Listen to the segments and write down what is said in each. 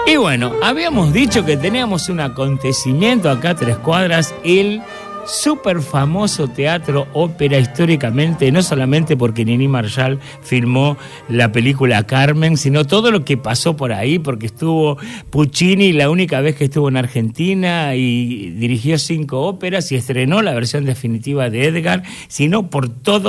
Y bueno, habíamos dicho que teníamos un acontecimiento acá a 3 cuadras, el súper famoso teatro ópera históricamente, no solamente porque Nini Marshall filmó la película Carmen, sino todo lo que pasó por ahí, porque estuvo Puccini la única vez que estuvo en Argentina y dirigió 5 óperas y estrenó la versión definitiva de Edgar, sino por todo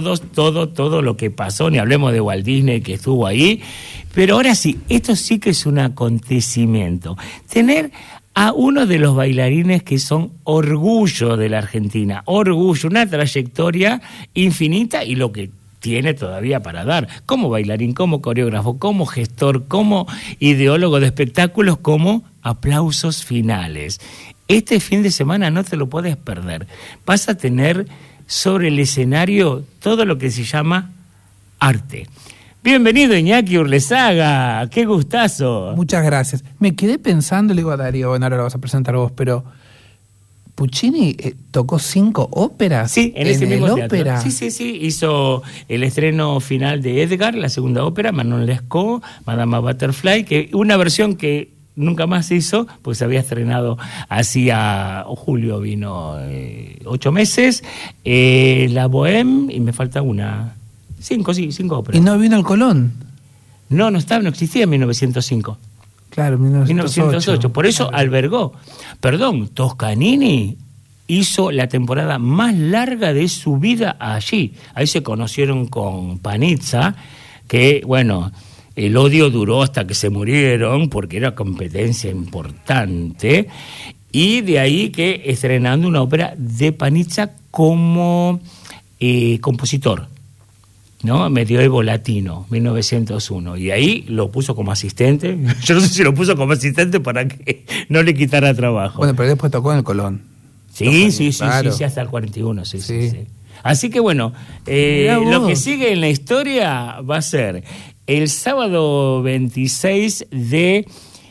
lo que pasó, ni hablemos de Walt Disney que estuvo ahí. Pero ahora sí, esto sí que es un acontecimiento. Tener a uno de los bailarines que son orgullo de la Argentina, orgullo, una trayectoria infinita y lo que tiene todavía para dar, como bailarín, como coreógrafo, como gestor, como ideólogo de espectáculos, como aplausos finales. Este fin de semana no te lo puedes perder. Vas a tener sobre el escenario todo lo que se llama arte. Bienvenido, Iñaki Urlesaga, qué gustazo. Muchas gracias. Me quedé pensando, le digo a Darío, bueno, ahora lo vas a presentar vos, pero Puccini tocó 5 óperas. Sí, en ese mismo teatro. Ópera. Sí, hizo el estreno final de Edgar, la segunda ópera, Manon Lescaut, Madama Butterfly, que una versión que nunca más se hizo, pues se había estrenado hacía, julio vino 8 meses, La Bohème, y me falta una... 5 óperas. ¿Y no vino al Colón? No existía en 1905. Claro, 1908. Por eso claro. Albergó. Perdón, Toscanini hizo la temporada más larga de su vida allí. Ahí se conocieron con Panizza, que, bueno, el odio duró hasta que se murieron, porque era competencia importante. Y de ahí que estrenando una ópera de Panizza como compositor, ¿no? Medioevo latino, 1901. Y ahí lo puso como asistente. Yo no sé si lo puso como asistente para que no le quitara trabajo. Bueno, pero después tocó en el Colón. Sí, claro. sí, hasta el 41, sí. Así que bueno, lo que sigue en la historia va a ser el sábado 26 de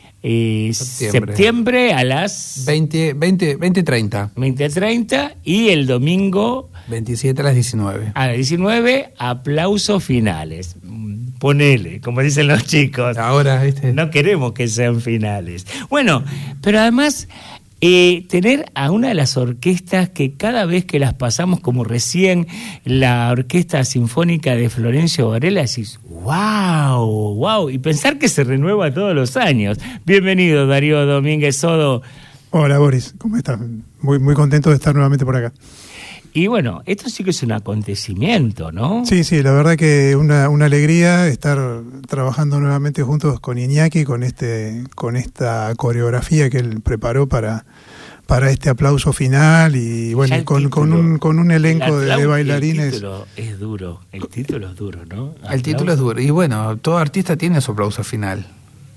septiembre a las 20:30. 20:30 y el domingo 27 a las 19. A las 19, aplausos finales. Ponele, como dicen los chicos. Ahora, ¿viste? No queremos que sean finales. Bueno, pero además, tener a una de las orquestas que cada vez que las pasamos, como recién la Orquesta Sinfónica de Florencio Varela, decís, wow, y pensar que se renueva todos los años. Bienvenido, Darío Domínguez Sodo. Hola, Boris, ¿cómo estás? Muy contento de estar nuevamente por acá. Y bueno, esto sí que es un acontecimiento, ¿no? Sí, la verdad que una alegría estar trabajando nuevamente juntos con Iñaki, con esta coreografía que él preparó para este aplauso final y bueno, con un elenco de bailarines. El título es duro, ¿no? El título es duro. Y bueno, todo artista tiene su aplauso final.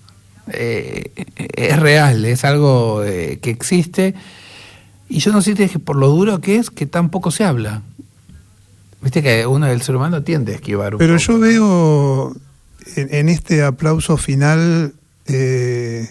Es real, es algo que existe. Y yo no sé si es que por lo duro que es, que tan poco se habla. Viste que uno del ser humano tiende a esquivar un poco. Pero yo veo en este aplauso final que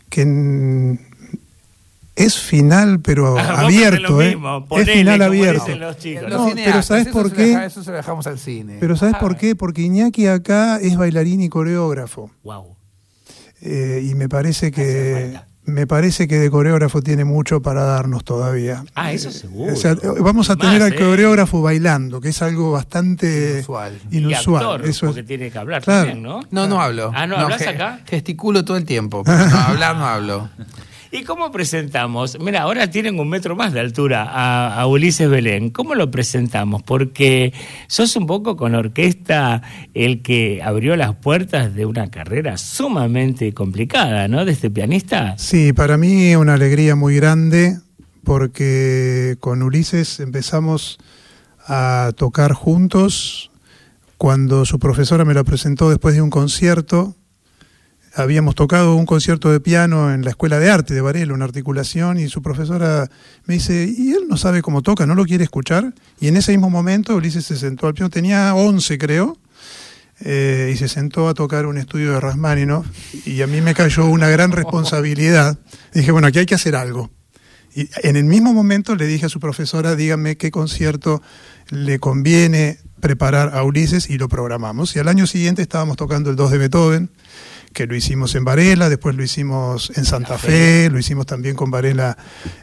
es final, pero abierto. Es final abierto. No, pero ¿sabes por qué? Eso se lo dejamos al cine. Pero ¿sabes por qué? Porque Iñaki acá es bailarín y coreógrafo. Wow. Y me parece que de coreógrafo tiene mucho para darnos todavía. Eso seguro. O sea, vamos a tener al coreógrafo bailando, que es algo bastante inusual. Actor, eso porque tiene que hablar claro. También, ¿no? No hablo. ¿No hablas acá? Gesticulo todo el tiempo. Pero hablar no hablo. ¿Y cómo presentamos? Mira, ahora tienen 1 metro más de altura a Ulises Belén. ¿Cómo lo presentamos? Porque sos un poco con orquesta el que abrió las puertas de una carrera sumamente complicada, ¿no? De este pianista. Sí, para mí una alegría muy grande porque con Ulises empezamos a tocar juntos cuando su profesora me lo presentó después de un concierto. Habíamos tocado un concierto de piano en la Escuela de Arte de Varela, una articulación, y su profesora me dice, ¿y él no sabe cómo toca, no lo quiere escuchar? Y en ese mismo momento Ulises se sentó al piano, tenía 11 creo, y se sentó a tocar un estudio de Rachmaninoff, y a mí me cayó una gran responsabilidad. Dije, bueno, aquí hay que hacer algo. Y en el mismo momento le dije a su profesora, dígame qué concierto le conviene preparar a Ulises, y lo programamos. Y al año siguiente estábamos tocando el 2 de Beethoven, que lo hicimos en Varela, después lo hicimos en Santa Fe, lo hicimos también con Varela,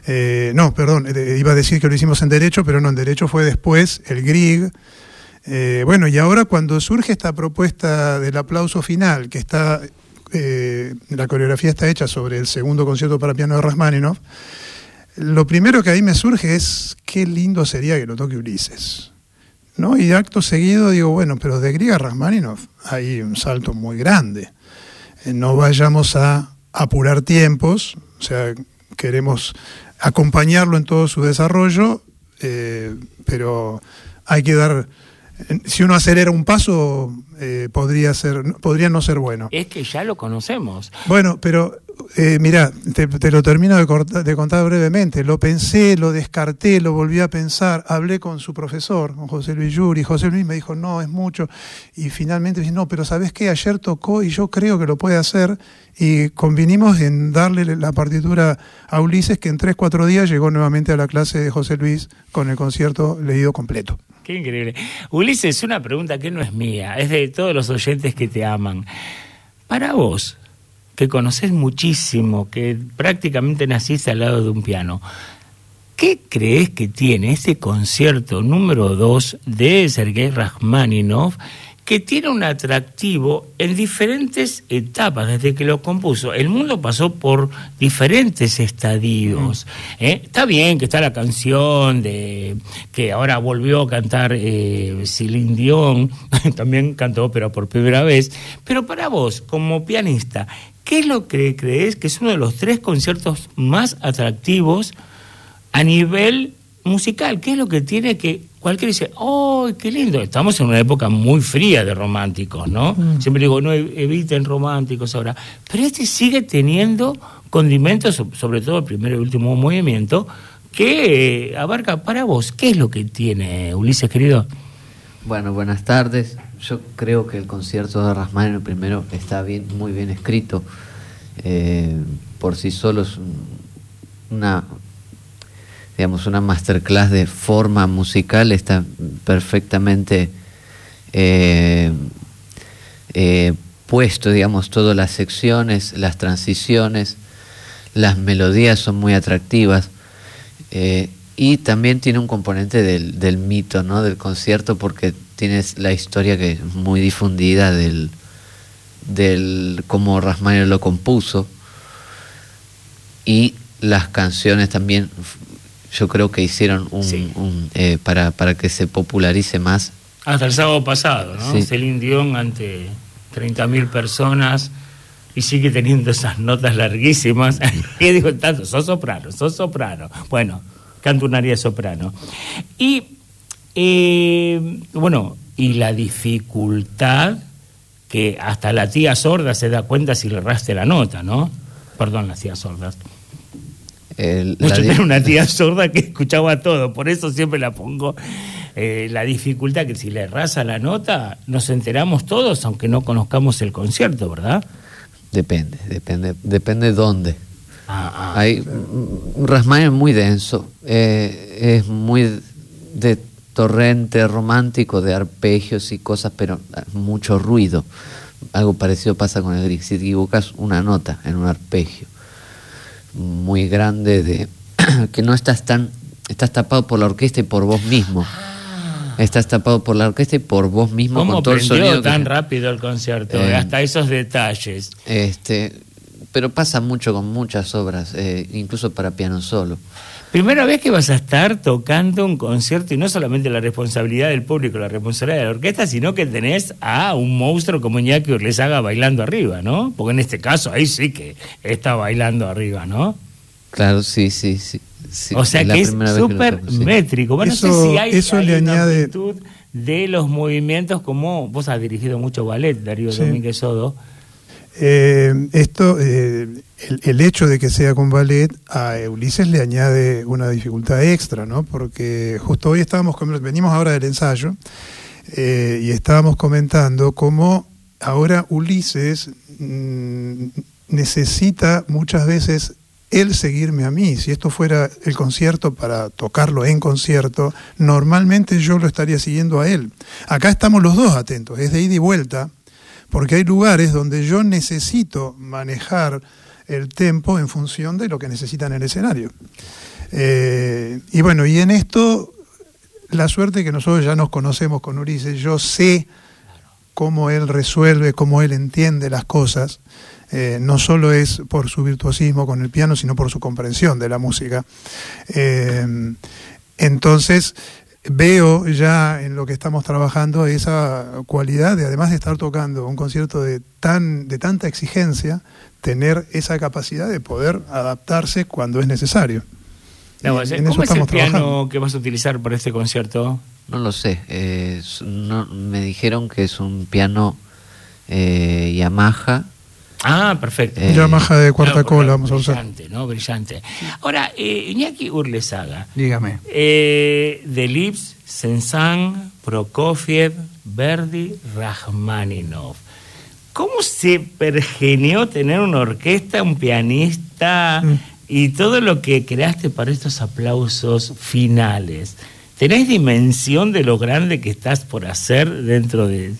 iba a decir que lo hicimos en Derecho, pero no, en Derecho fue después, el Grieg. Bueno, y ahora cuando surge esta propuesta del aplauso final, que está, la coreografía está hecha sobre el segundo concierto para piano de Rajmáninov, lo primero que ahí me surge es qué lindo sería que lo toque Ulises, ¿no? Y acto seguido digo, bueno, pero de Grieg a Rajmáninov hay un salto muy grande. No vayamos a apurar tiempos, o sea, queremos acompañarlo en todo su desarrollo, pero hay que dar... Si uno acelera un paso, podría no ser bueno. Es que ya lo conocemos. Bueno, pero mirá, te lo termino de contar brevemente. Lo pensé, lo descarté, lo volví a pensar. Hablé con su profesor, con José Luis Yuri. José Luis me dijo, no, es mucho. Y finalmente dije, no, pero ¿sabés qué? Ayer tocó y yo creo que lo puede hacer. Y convinimos en darle la partitura a Ulises, que en 3-4 días llegó nuevamente a la clase de José Luis con el concierto leído completo. Qué increíble. Ulises, una pregunta que no es mía, es de todos los oyentes que te aman. Para vos, que conocés muchísimo, que prácticamente naciste al lado de un piano, ¿qué crees que tiene ese concierto número 2 de Sergei Rajmáninov que tiene un atractivo en diferentes etapas desde que lo compuso? El mundo pasó por diferentes estadios. Está bien que está la canción de que ahora volvió a cantar Celine Dion, también cantó ópera por primera vez, pero para vos, como pianista, ¿qué es lo que crees que es uno de los 3 conciertos más atractivos a nivel musical? ¿Qué es lo que tiene que cualquiera dice, ¡oh, qué lindo! Estamos en una época muy fría de románticos, ¿no? Siempre digo, no eviten románticos ahora. Pero este sigue teniendo condimentos, sobre todo el primero y último movimiento, que abarca para vos. ¿Qué es lo que tiene, Ulises, querido? Bueno, buenas tardes. Yo creo que el concierto de Rajmáninov primero está bien, muy bien escrito. Por sí solo es una masterclass de forma musical, está perfectamente puesto, digamos, todas las secciones, las transiciones, las melodías son muy atractivas, y también tiene un componente del mito, ¿no?, del concierto, porque tienes la historia que es muy difundida del cómo Rajmáninov lo compuso, y las canciones también. Yo creo que hicieron para que se popularice más. Hasta el sábado pasado, ¿no? Sí. Celine Dion ante 30.000 personas y sigue teniendo esas notas larguísimas. Y digo, tanto, sos soprano. Bueno, canto un aria de soprano. Y, y la dificultad que hasta la tía sorda se da cuenta si le erraste la nota, ¿no? Perdón, las tías sordas. Yo tengo una tía sorda que escuchaba todo, por eso siempre la pongo. La dificultad que si le errasa la nota, nos enteramos todos, aunque no conozcamos el concierto, ¿verdad? Depende dónde. Hay Rajmáninov es muy denso, es muy de torrente romántico, de arpegios y cosas, pero mucho ruido. Algo parecido pasa con el Grieg. Si te equivocas una nota en un arpegio muy grande, que no estás tapado por la orquesta y por vos mismo. Estás tapado por la orquesta y por vos mismo. ¿Cómo con todo el sonido tan rápido el concierto? Hasta esos detalles. Pero pasa mucho con muchas obras, incluso para piano solo. Primera vez que vas a estar tocando un concierto, y no solamente la responsabilidad del público, la responsabilidad de la orquesta, sino que tenés a un monstruo como Iñaki Urlesaga bailando arriba, ¿no? Porque en este caso ahí sí que está bailando arriba, ¿no? Claro, sí. O sea que es súper métrico. Bueno, eso, no sé si hay le una añade amplitud de los movimientos, como vos has dirigido mucho ballet, Darío Domínguez Sodo. El hecho de que sea con ballet a Ulises le añade una dificultad extra, ¿no? Porque justo hoy venimos ahora del ensayo, y estábamos comentando cómo ahora Ulises necesita muchas veces él seguirme a mí. Si esto fuera el concierto para tocarlo en concierto, normalmente yo lo estaría siguiendo a él. Acá estamos los dos atentos, es de ida y vuelta, porque hay lugares donde yo necesito manejar el tempo en función de lo que necesitan en el escenario. Y bueno, y en esto, la suerte que nosotros ya nos conocemos con Ulises, yo sé cómo él resuelve, cómo él entiende las cosas. No solo es por su virtuosismo con el piano, sino por su comprensión de la música. Entonces, veo ya en lo que estamos trabajando esa cualidad de, además de estar tocando un concierto de tanta exigencia, tener esa capacidad de poder adaptarse cuando es necesario. ¿Cómo es el piano que vas a utilizar para este concierto? No lo sé. Me dijeron que es un piano Yamaha. Ah, perfecto. Yamaha de cuarta cola, vamos a usar. Brillante, ¿no? Brillante. Ahora, Iñaki Urlesaga. Dígame. Delibes, Saint-Saëns, Prokofiev, Verdi, Rachmaninoff. ¿Cómo se pergenió tener una orquesta, un pianista y todo lo que creaste para estos aplausos finales? ¿Tenés dimensión de lo grande que estás por hacer dentro de